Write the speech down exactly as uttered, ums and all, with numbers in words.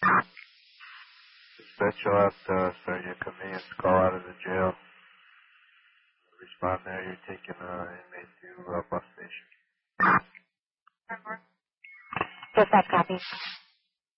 Dispatch, you'll have to start your convenience call out of the jail. Respond there, you're taking uh, inmate to uh, bus station. Dispatch copy.